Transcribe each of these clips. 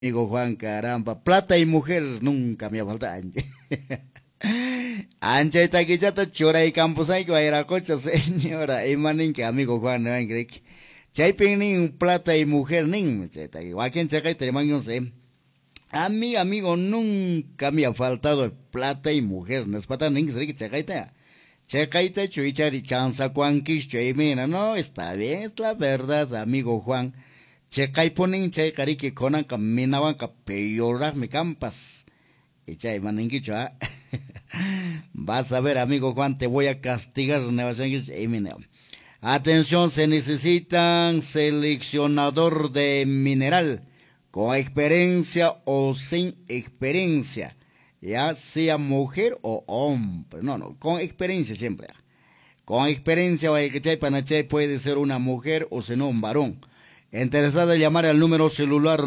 Amigo Juan, caramba, plata y mujer nunca me ha faltado. Ancha esta guichata chora y campos hay que ir a cocha, señora. Y manin que amigo Juan, no cree que. Chayping nin plata y mujer nin. Chayta, igual quien chaca y te yo sé. A mi amigo nunca me ha faltado plata y mujer. No es pata nin que se que chacaita. Chacaita chuichari chanza cuanquis chuimina. No, está bien, es la verdad, amigo Juan. Checay ponen checari que conan caminaban que peyorar me campas. Y chay maninguicho, ¿ah? Vas a ver, amigo Juan, te voy a castigar. Atención, se necesitan seleccionador de mineral con experiencia o sin experiencia, ya sea mujer o hombre. No, no, con experiencia siempre. Con experiencia, vaya que chay panachay puede ser una mujer o si no un varón. Interesado en llamar al número celular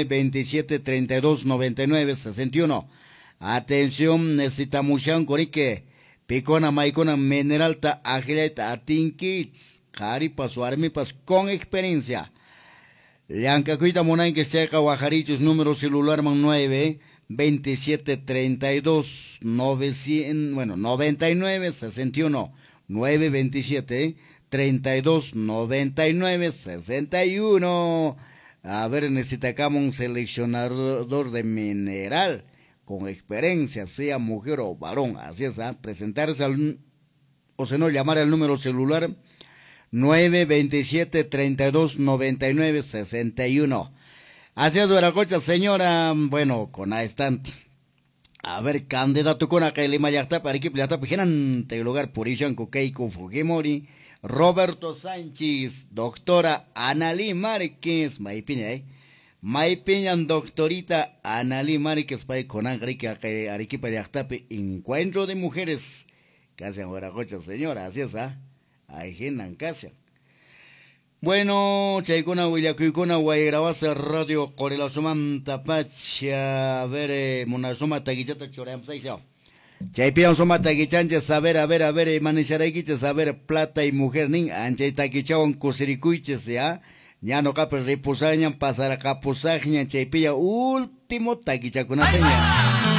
927-3299-61. Atención, necesitamos un corique. Picona, maicona, mineralta, agileta, atinkits. Caripas o armipas con experiencia. Llancacuita Monay que checa Guajarichos, número celular man 927-32-900, bueno, 99-61. 927 32 99 61. A ver, necesitamos un seleccionador de mineral con experiencia, sea mujer o varón. Así es, ¿eh? Presentarse al, o si no, llamar al número celular 927 32 99 61. Así es, Veracocha, señora. Bueno, con a estante. A ver, candidato con acá el Mayacta para equipo de gerante lugar por Ishanko Keiko Fujimori, Roberto Sánchez, doctora Analí Márquez, Maipiña, doctorita Analí Márquez, para con Arequipa de Actape, encuentro de mujeres, casi ahora cocha señora, así es, ¿ah? Ahí genan casi. Bueno, chaykuna willakuykuna wayrabasa radio Corela Sumanta Pacha, a ver, monasoma taguichata choreamsaisao. Chaypian soma taguichanches, a ver, manisharaiquiches, a ver, plata y mujer nin, anchay taguichawan kusirikuiches, ya. Ya no capes ripusañan, pasar a capusajñan, chaypilla último taguichakunateña.